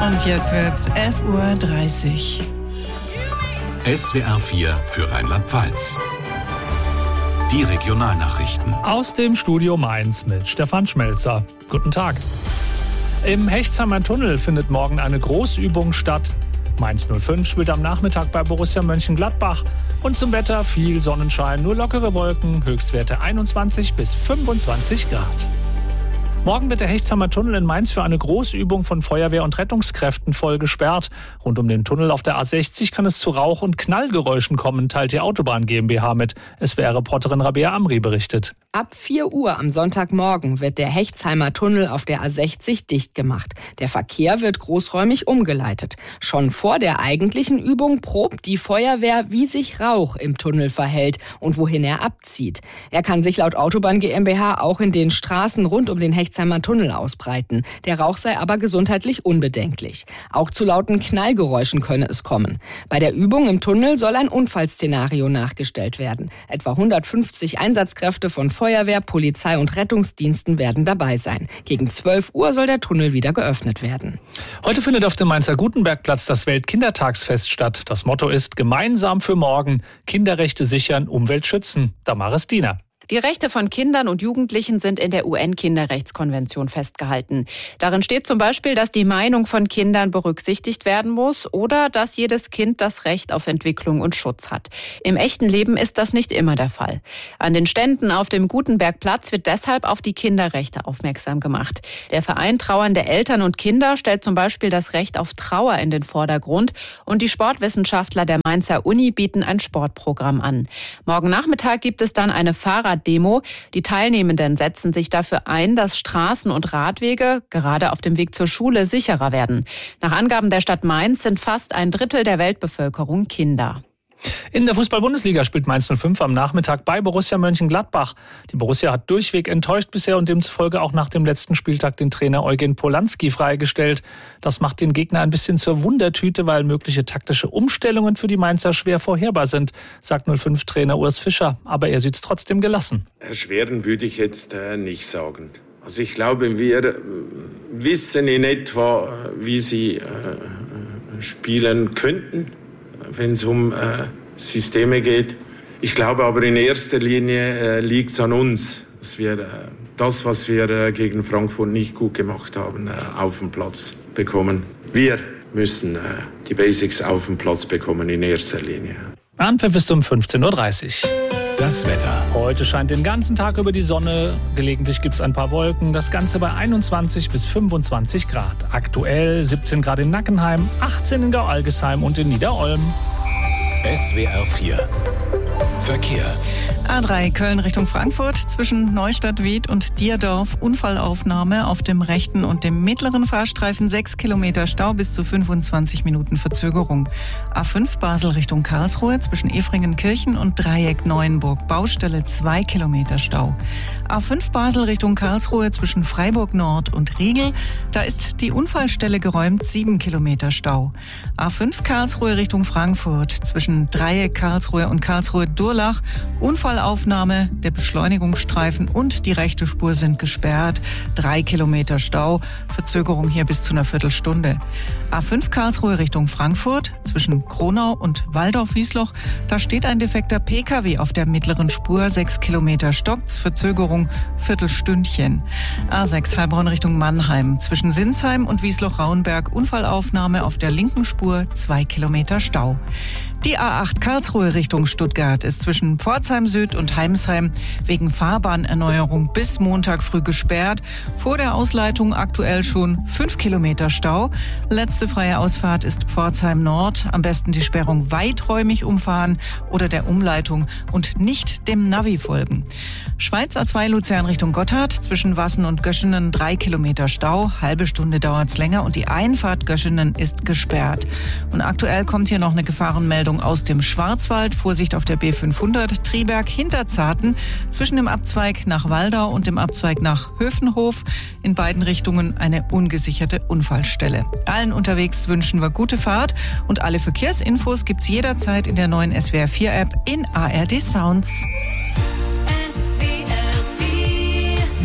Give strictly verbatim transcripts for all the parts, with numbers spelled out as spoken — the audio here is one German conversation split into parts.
Und jetzt wird's elf Uhr dreißig. S W R vier für Rheinland-Pfalz. Die Regionalnachrichten. Aus dem Studio Mainz mit Stefan Schmelzer. Guten Tag. Im Hechtsheimer Tunnel findet morgen eine Großübung statt. Mainz null fünf spielt am Nachmittag bei Borussia Mönchengladbach. Und zum Wetter viel Sonnenschein, nur lockere Wolken, Höchstwerte einundzwanzig bis fünfundzwanzig Grad. Morgen wird der Hechtsheimer Tunnel in Mainz für eine Großübung von Feuerwehr und Rettungskräften voll gesperrt. Rund um den Tunnel auf der A sechzig kann es zu Rauch- und Knallgeräuschen kommen, teilt die Autobahn GmbH mit. S W R-Reporterin Rabea Amri berichtet. Ab vier Uhr am Sonntagmorgen wird der Hechtsheimer Tunnel auf der A sechzig dicht gemacht. Der Verkehr wird großräumig umgeleitet. Schon vor der eigentlichen Übung probt die Feuerwehr, wie sich Rauch im Tunnel verhält und wohin er abzieht. Er kann sich laut Autobahn GmbH auch in den Straßen rund um den Hechtsheimer Tunnel ausbreiten. Der Rauch sei aber gesundheitlich unbedenklich. Auch zu lauten Knallgeräuschen könne es kommen. Bei der Übung im Tunnel soll ein Unfallszenario nachgestellt werden. Etwa hundertfünfzig Einsatzkräfte von Feuerwehr, Polizei und Rettungsdiensten werden dabei sein. Gegen zwölf Uhr soll der Tunnel wieder geöffnet werden. Heute findet auf dem Mainzer Gutenbergplatz das Weltkindertagsfest statt. Das Motto ist Gemeinsam für morgen, Kinderrechte sichern, Umwelt schützen. Damaris Diener. Die Rechte von Kindern und Jugendlichen sind in der U N-Kinderrechtskonvention festgehalten. Darin steht zum Beispiel, dass die Meinung von Kindern berücksichtigt werden muss oder dass jedes Kind das Recht auf Entwicklung und Schutz hat. Im echten Leben ist das nicht immer der Fall. An den Ständen auf dem Gutenbergplatz wird deshalb auf die Kinderrechte aufmerksam gemacht. Der Verein Trauernde Eltern und Kinder stellt zum Beispiel das Recht auf Trauer in den Vordergrund und die Sportwissenschaftler der Mainzer Uni bieten ein Sportprogramm an. Morgen Nachmittag gibt es dann eine Fahrrad Demo. Die Teilnehmenden setzen sich dafür ein, dass Straßen und Radwege, gerade auf dem Weg zur Schule, sicherer werden. Nach Angaben der Stadt Mainz sind fast ein Drittel der Weltbevölkerung Kinder. In der Fußball-Bundesliga spielt Mainz null fünf am Nachmittag bei Borussia Mönchengladbach. Die Borussia hat durchweg enttäuscht bisher und demzufolge auch nach dem letzten Spieltag den Trainer Eugen Polanski freigestellt. Das macht den Gegner ein bisschen zur Wundertüte, weil mögliche taktische Umstellungen für die Mainzer schwer vorherbar sind, sagt null fünf Trainer Urs Fischer. Aber er sieht es trotzdem gelassen. Erschweren würde ich jetzt äh, nicht sagen. Also ich glaube, wir äh, wissen in etwa, wie sie äh, spielen könnten, wenn es um äh, Systeme geht. Ich glaube aber in erster Linie äh, liegt es an uns, dass wir äh, das, was wir äh, gegen Frankfurt nicht gut gemacht haben, äh, auf den Platz bekommen. Wir müssen äh, die Basics auf den Platz bekommen in erster Linie. Anpfiff ist um fünfzehn Uhr dreißig. Das Wetter. Heute scheint den ganzen Tag über die Sonne. Gelegentlich gibt es ein paar Wolken. Das Ganze bei einundzwanzig bis fünfundzwanzig Grad. Aktuell siebzehn Grad in Nackenheim, achtzehn in Gau-Algesheim und in Niederolm. S W R vier. Verkehr. A drei Köln Richtung Frankfurt zwischen Neustadt-Wied und Dierdorf. Unfallaufnahme auf dem rechten und dem mittleren Fahrstreifen. sechs Kilometer Stau bis zu fünfundzwanzig Minuten Verzögerung. A fünf Basel Richtung Karlsruhe zwischen Efringenkirchen und Dreieck Neuenburg. Baustelle zwei Kilometer Stau. A fünf Basel Richtung Karlsruhe zwischen Freiburg Nord und Riegel. Da ist die Unfallstelle geräumt. sieben Kilometer Stau. A fünf Karlsruhe Richtung Frankfurt zwischen Dreieck Karlsruhe und Karlsruhe Durlach. Unfall Aufnahme, der Beschleunigungsstreifen und die rechte Spur sind gesperrt. Drei Kilometer Stau, Verzögerung hier bis zu einer Viertelstunde. A fünf Karlsruhe Richtung Frankfurt zwischen Kronau und Walldorf-Wiesloch. Da steht ein defekter Pkw auf der mittleren Spur. Sechs Kilometer stockt's, Verzögerung Viertelstündchen. A sechs Heilbronn Richtung Mannheim zwischen Sinsheim und Wiesloch-Rauenberg. Unfallaufnahme auf der linken Spur. Zwei Kilometer Stau. Die A acht Karlsruhe Richtung Stuttgart ist zwischen Pforzheim Süd und Heimsheim wegen Fahrbahnerneuerung bis Montag früh gesperrt. Vor der Ausleitung aktuell schon fünf Kilometer Stau. Letzte freie Ausfahrt ist Pforzheim Nord. Am besten die Sperrung weiträumig umfahren oder der Umleitung und nicht dem Navi folgen. Schweiz A zwei Luzern Richtung Gotthard zwischen Wassen und Göschenen drei Kilometer Stau. Halbe Stunde dauert's länger und die Einfahrt Göschenen ist gesperrt. Und aktuell kommt hier noch eine Gefahrenmeldung aus dem Schwarzwald. Vorsicht auf der B fünfhundert Triberg-Hinterzarten zwischen dem Abzweig nach Waldau und dem Abzweig nach Höfenhof. In beiden Richtungen eine ungesicherte Unfallstelle. Allen unterwegs wünschen wir gute Fahrt und alle Verkehrsinfos gibt's jederzeit in der neuen S W R vier App in A R D Sounds.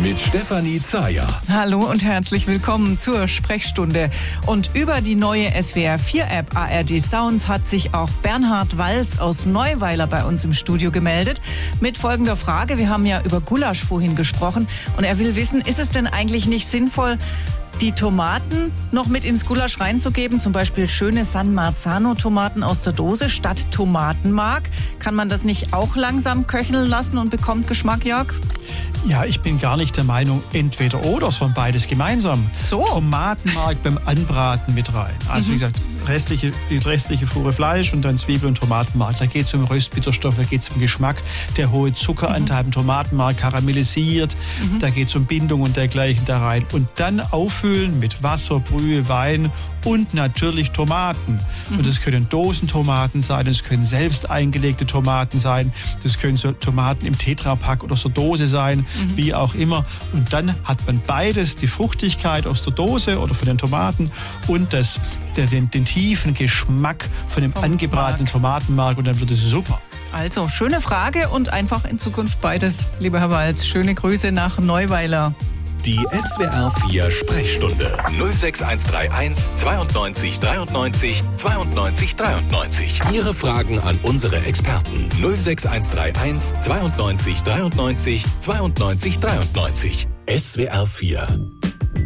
mit Stefanie Zayer. Hallo und herzlich willkommen zur Sprechstunde. Und über die neue S W R vier App A R D Sounds hat sich auch Bernhard Walz aus Neuweiler bei uns im Studio gemeldet mit folgender Frage. Wir haben ja über Gulasch vorhin gesprochen und er will wissen, ist es denn eigentlich nicht sinnvoll, die Tomaten noch mit ins Gulasch reinzugeben, zum Beispiel schöne San Marzano-Tomaten aus der Dose statt Tomatenmark? Kann man das nicht auch langsam köcheln lassen und bekommt Geschmack, Jörg? Ja, ich bin gar nicht der Meinung, entweder oder, sondern beides gemeinsam. So. Tomatenmark beim Anbraten mit rein. Also mhm. wie gesagt, restliche, die restliche Fuhre Fleisch und dann Zwiebel und Tomatenmark. Da geht es um Röstbitterstoffe, da geht es um Geschmack. Der hohe Zuckeranteil mhm. im Tomatenmark karamellisiert. Mhm. Da geht es um Bindung und dergleichen da rein. Und dann auffüllen mit Wasser, Brühe, Wein und natürlich Tomaten. Mhm. Und das können Dosentomaten sein, das können selbst eingelegte Tomaten sein, das können so Tomaten im Tetrapack oder so Dose sein, mhm. wie auch immer. Und dann hat man beides, die Fruchtigkeit aus der Dose oder von den Tomaten und das, der, den, den tiefen Geschmack von dem Vom angebratenen Mark. Tomatenmark und dann wird es super. Also, schöne Frage und einfach in Zukunft beides, lieber Herr Walz. Schöne Grüße nach Neuweiler. Die S W R vier Sprechstunde null sechs eins drei eins zweiundneunzig dreiundneunzig zweiundneunzig dreiundneunzig. Ihre Fragen an unsere Experten null sechs eins drei eins zweiundneunzig dreiundneunzig zweiundneunzig dreiundneunzig. S W R vier